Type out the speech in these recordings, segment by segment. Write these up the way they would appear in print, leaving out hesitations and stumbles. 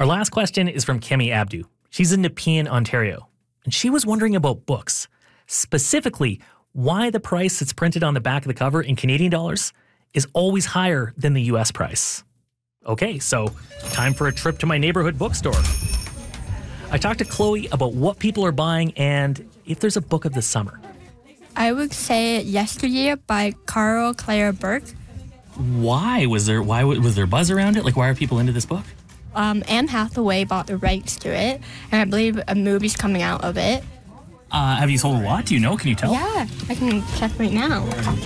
Our last question is from Kemi Abdu. She's in Nepean, Ontario, and she was wondering about books, specifically why the price that's printed on the back of the cover in Canadian dollars is always higher than the US price. Okay, so time for a trip to my neighborhood bookstore. I talked to Chloe about what people are buying and if there's a book of the summer. I would say Yesteryear by Carl Claire Burke. Why was there buzz around it? Like, why are people into this book? Anne Hathaway bought the rights to it, and I believe a movie's coming out of it. Have you sold a lot? Do you know? Can you tell? Yeah, I can check right now.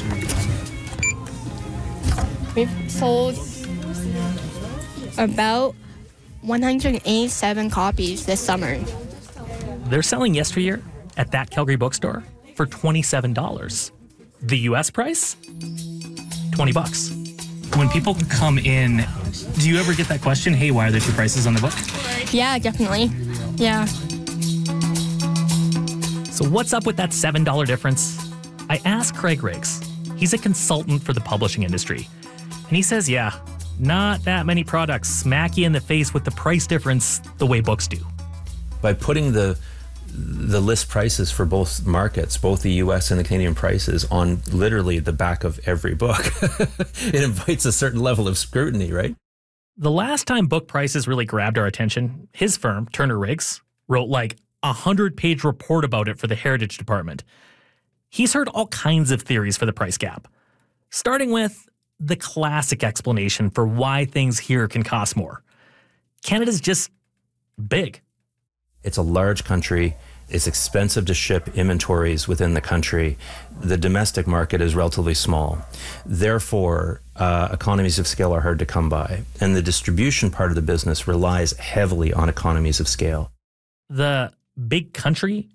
We've sold about 187 copies this summer. They're selling Yesteryear at that Calgary bookstore for $27. The US price? $20. When people come in, do you ever get that question, hey, why are there two prices on the book? Yeah, definitely. Yeah. So what's up with that $7 difference? I asked Craig Riggs. He's a consultant for the publishing industry. And he says, yeah, not that many products smack you in the face with the price difference the way books do. By putting the list prices for both markets, both the US and the Canadian prices, on literally the back of every book, it invites a certain level of scrutiny, right? The last time book prices really grabbed our attention, his firm, Turner Riggs, wrote like a 100-page report about it for the Heritage Department. He's heard all kinds of theories for the price gap, starting with the classic explanation for why things here can cost more. Canada's just big. It's a large country. It's expensive to ship inventories within the country. The domestic market is relatively small. Therefore, economies of scale are hard to come by. And the distribution part of the business relies heavily on economies of scale. The big country